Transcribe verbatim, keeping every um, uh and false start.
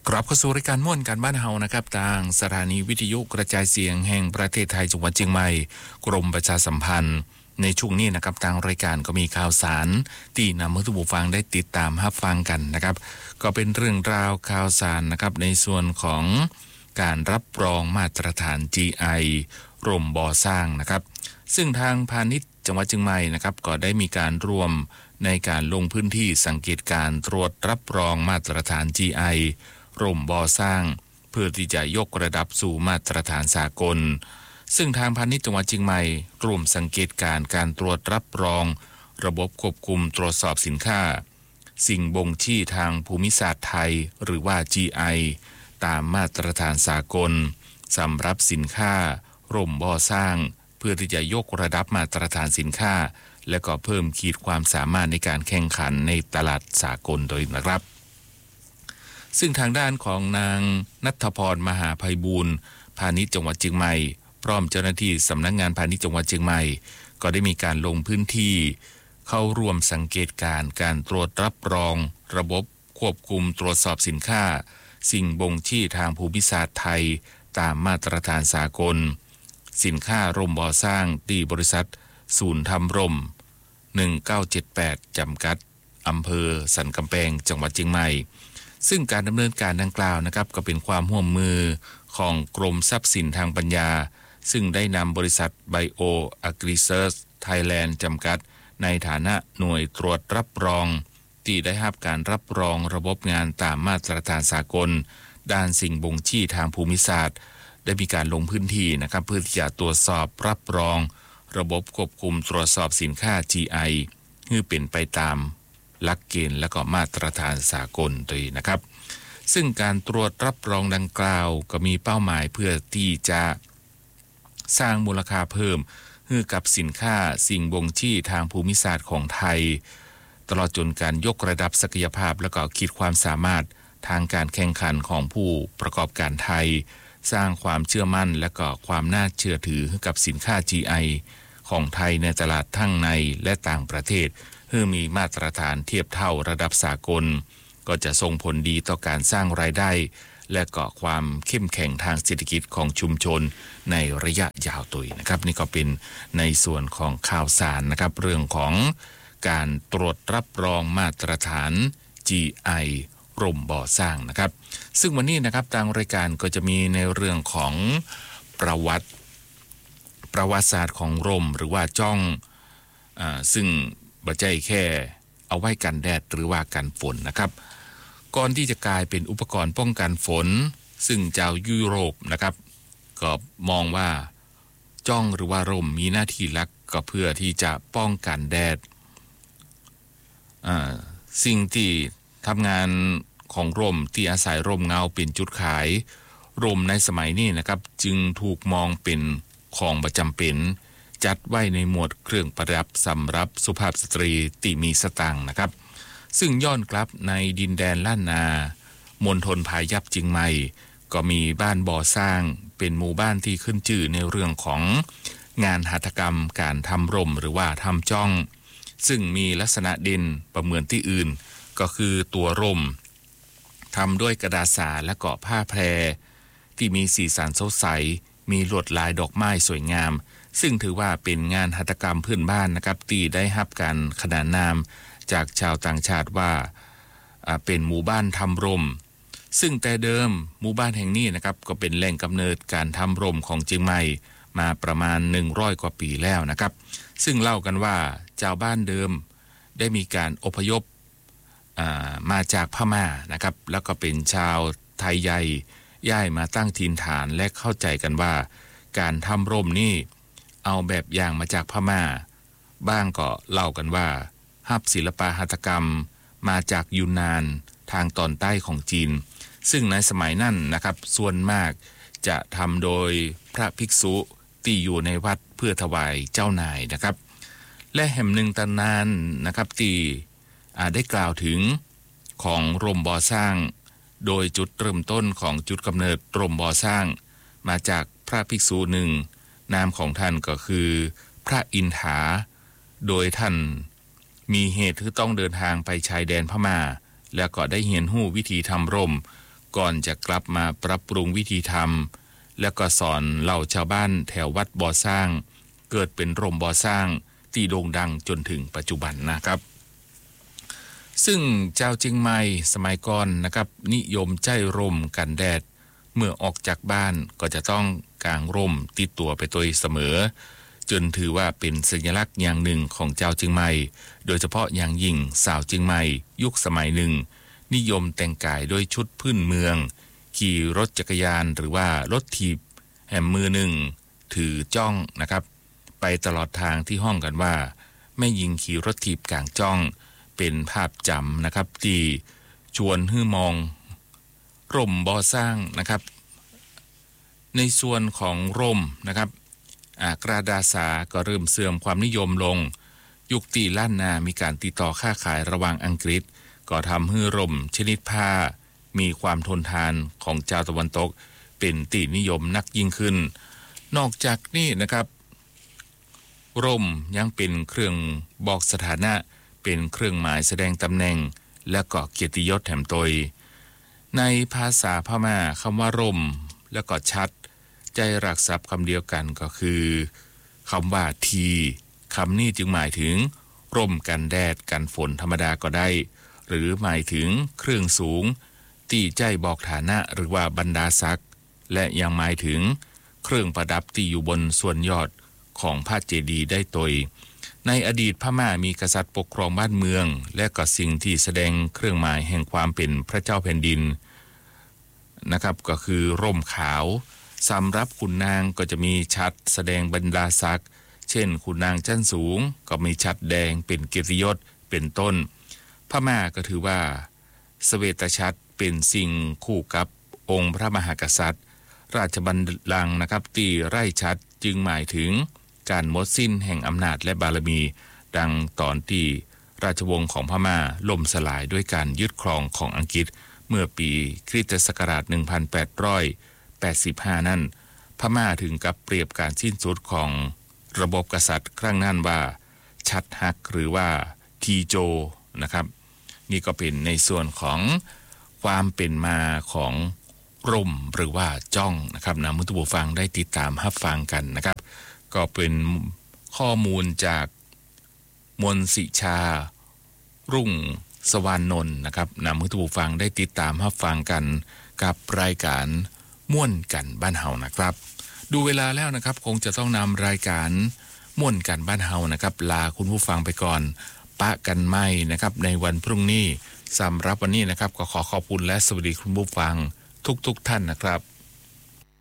กลับเข้าสู่รายการม่วนการบ้านเฮานะครับทางสถานีวิทยุกระจายเสียงแห่งประเทศไทยจังหวัดเชียงใหม่กรมประชาสัมพันธ์ในช่วงนี้นะครับทางรายการก็มีข่าวสารที่นำให้ทุกผู้ฟังได้ติดตามรับฟังกันนะครับก็เป็นเรื่องราวข่าวสารนะครับในส่วนของการรับรองมาตรฐาน จี ไอ ร่มบ่อสร้างนะครับซึ่งทางพาณิชย์จังหวัดเชียงใหม่นะครับก็ได้มีการร่วมในการลงพื้นที่สังเกตการตรวจรับรองมาตรฐาน จี ไอ ร่มบ่อสร้างเพื่อที่จะยกระดับสู่มาตรฐานสากลซึ่งทางพาณิชย์จังหวัดเชียงใหม่ร่วมสังเกตการการตรวจรับรองระบบควบคุมตรวจสอบสินค้าสิ่งบ่งชี้ทางภูมิศาสตร์ไทยหรือว่า จี ไอ ตามมาตรฐานสากลสำหรับสินค้าร่มบ่อสร้างเพื่อที่จะยกระดับมาตรฐานสินค้าและก็เพิ่มขีดความสามารถในการแข่งขันในตลาดสากลโดยนะครับซึ่งทางด้านของนางณัฐพรมหาไพบูลย์พาณิชย์จังหวัดเชียงใหม่พร้อมเจ้าหน้าที่สำนักงานพาณิชย์จังหวัดเชียงใหม่ก็ได้มีการลงพื้นที่เข้าร่วมสังเกตการการตรวจรับรองระบบควบคุมตรวจสอบสินค้าสิ่งบ่งชี้ทางภูมิศาสตร์ไทยตามมาตรฐานสากลสินค้าร่มบ่อสร้างที่บริษัทศูนย์ทำร่มหนึ่งเก้าเจ็ดแปดจำกัดอำเภอสันกำแพงจังหวัดเชียงใหม่ซึ่งการดำเนินการดังกล่าวนะครับก็เป็นความร่วมมือของกรมทรัพย์สินทางปัญญาซึ่งได้นำบริษัทไบโออะกริเซิร์ชไทยแลนด์จำกัดในฐานะหน่วยตรวจรับรองที่ได้รับการรับรองระบบงานตามมาตรฐานสากลด้านสิ่งบ่งชี้ทางภูมิศาสตร์ได้มีการลงพื้นที่นะครับเพื่อที่จะตรวจสอบรับรองระบบควบคุมตรวจสอบสินค้า จี ไอ ให้เป็นไปตามหลักเกณฑ์และก็มาตรฐานสากลด้วยนะครับซึ่งการตรวจรับรองดังกล่าวก็มีเป้าหมายเพื่อที่จะสร้างมูลค่าเพิ่มให้กับสินค้าสิ่งบ่งชี้ทางภูมิศาสตร์ของไทยตลอดจนการยกระดับศักยภาพและก็ขีดความสามารถทางการแข่งขันของผู้ประกอบการไทยสร้างความเชื่อมั่นและก็ความน่าเชื่อถือให้กับสินค้า จี ไอ ของไทยในตลาดทั้งในและต่างประเทศเพื่อมีมาตรฐานเทียบเท่าระดับสากลก็จะส่งผลดีต่อการสร้างรายได้และก็ความเข้มแข็งทางเศรษฐกิจของชุมชนในระยะยาวตุยนะครับนี่ก็เป็นในส่วนของข่าวสารนะครับเรื่องของการตรวจรับรองมาตรฐาน จี ไอ ร่มบ่อสร้างนะครับซึ่งวันนี้นะครับทางรายการก็จะมีในเรื่องของประวัติประวัติศาสตร์ของร่มหรือว่าจ้องอ่าซึ่งบ่ใช่แค่เอาไว้กันแดดหรือว่ากันฝนนะครับก่อนที่จะกลายเป็นอุปกรณ์ป้องกันฝนซึ่งชาวยุโรปนะครับก็มองว่าจ้องหรือว่าร่มมีหน้าที่หลักก็เพื่อที่จะป้องกันแดดอ่าสิ่งที่ทำงานของร่มที่อาศัยร่มเงาเป็นจุดขายร่มในสมัยนี้นะครับจึงถูกมองเป็นของประจำเป็นจัดไว้ในหมวดเครื่องประดับสำหรับสุภาพสตรีที่มีสตางค์นะครับซึ่งย้อนกลับในดินแดนล้านนามณฑลพายัพเชียงใหม่ก็มีบ้านบ่อสร้างเป็นหมู่บ้านที่ขึ้นชื่อในเรื่องของงานหัตถกรรมการทำร่มหรือว่าทำจ้องซึ่งมีลักษณะเด่นประเหมือนที่อื่นก็คือตัวร่มทำด้วยกระดาษสาและก็ผ้าแพรที่มีสีสันสดใสมีลวดลายดอกไม้สวยงามซึ่งถือว่าเป็นงานหัตถกรรมพื้นบ้านนะครับที่ได้รับการขนานนามจากชาวต่างชาติว่าเป็นหมู่บ้านทำร่มซึ่งแต่เดิมหมู่บ้านแห่งนี้นะครับก็เป็นแหล่งกำเนิดการทำร่มของเชียงใหม่มาประมาณหนึ่งร้อยกว่าปีแล้วนะครับซึ่งเล่ากันว่าชาวบ้านเดิมได้มีการอพยพมาจากพม่านะครับแล้วก็เป็นชาวไทยใหญ่ย้ายมาตั้งถิ่นฐานและเข้าใจกันว่าการทำร่มนี่เอาแบบอย่างมาจากพม่าบ้างก็เล่ากันว่าฮับศิลปะหัตถกรรมมาจากยูนนานทางตอนใต้ของจีนซึ่งในสมัยนั้นนะครับส่วนมากจะทำโดยพระภิกษุที่อยู่ในวัดเพื่อถวายเจ้านายนะครับและแห่งหนึ่งตำนานนะครับที่ได้กล่าวถึงของร่มบ่อสร้างโดยจุดเริ่มต้นของจุดกำเนิดร่มบ่อสร้างมาจากพระภิกษุหนึ่งนามของท่านก็คือพระอินทาโดยท่านมีเหตุที่ต้องเดินทางไปชายแดนพม่าแล้วก็ได้เรียนรู้วิธีทำร่มก่อนจะกลับมาปรับปรุงวิธีทำแล้วก็สอนเหล่าชาวบ้านแถววัดบ่อสร้างเกิดเป็นร่มบ่อสร้างที่โด่งดังจนถึงปัจจุบันนะครับซึ่งเจ้าเจียงใหม่สมัยก่อนนะครับนิยมใจร่มกันแดดเมื่อออกจากบ้านก็จะต้องกางร่มติดตัวไปโดยเสมอจนถือว่าเป็นสัญลักษณ์อย่างหนึ่งของเจ้าเจียงใหม่โดยเฉพาะอย่างยิ่งสาวเจียงใหม่ยุคสมัยหนึ่งนิยมแต่งกายด้วยชุดพื้นเมืองขี่รถจักรยานหรือว่ารถถีบแหมมือหนึ่งถือจ้องนะครับไปตลอดทางที่ห้องกันว่าแม่หญิงขี่รถถีบกลางจ้องเป็นภาพจำนะครับที่ชวนให้มองร่มบ่อสร้างนะครับในส่วนของร่มนะครับกระดาษาก็เริ่มเสื่อมความนิยมลงยุคตีล้านนามีการติดต่อค้าขายระหว่างอังกฤษก็ทำให้ร่มชนิดผ้ามีความทนทานของชาวตะวันตกเป็นตีนิยมนักยิ่งขึ้นนอกจากนี้นะครับร่มยังเป็นเครื่องบอกสถานะเป็นเครื่องหมายแสดงตำแหน่งและก็เกียรติยศแถมตยในภาษาพม่าคำว่าร่มและก็ชัดใจรักศัพท์คำเดียวกันก็คือคำว่าทีคำนี้จึงหมายถึงร่มกันแดดกันฝนธรรมดาก็ได้หรือหมายถึงเครื่องสูงตีใจบอกฐานะหรือว่าบรรดาศักดิ์และยังหมายถึงเครื่องประดับที่อยู่บนส่วนยอดของพระเจดีย์ได้ตยในอดีตพม่ามีกษัตริย์ปกครองบ้านเมืองและก็สิ่งที่แสดงเครื่องหมายแห่งความเป็นพระเจ้าแผ่นดินนะครับก็คือร่มขาวสำหรับขุนนางก็จะมีชัดแสดงบรรดาศักดิ์เช่นขุนนางชั้นสูงก็มีชัดแดงเป็นเกียรติยศเป็นต้นพม่าก็ถือว่าเสวตฉัตรเป็นสิ่งคู่กับองค์พระมหากษัตริย์ราชบัลลังก์นะครับที่ไร่ชัดจึงหมายถึงการหมดสิ้นแห่งอำนาจและบารมีดังตอนที่ราชวงศ์ของพม่าล่มสลายด้วยการยึดครองของอังกฤษเมื่อปีคริสตศักราชหนึ่งพันแปดร้อยแปดสิบห้านั้นพม่าถึงกับเปรียบการสิ้นสุดของระบบกษัตริย์ครั้งนั้นว่าชัดฮักหรือว่าทีโจนะครับนี่ก็เป็นในส่วนของความเป็นมาของร่มหรือว่าจ้องนะครับนะมุตุบูฟังได้ติดตามรับฟังกันนะครับก็เป็นข้อมูลจากมนสิชารุ่งสวรรณนนท์นะครับนำมือทูฟังได้ติดตามรับฟังกันกับรายการม่วนกันบ้านเฮานะครับดูเวลาแล้วนะครับคงจะต้องนำรายการม่วนกันบ้านเฮานะครับลาคุณผู้ฟังไปก่อนปะกันใหม่นะครับในวันพรุ่งนี้สำหรับวันนี้นะครับก็ขอขอบคุณและสวัสดีคุณผู้ฟังทุกๆท่านนะครับ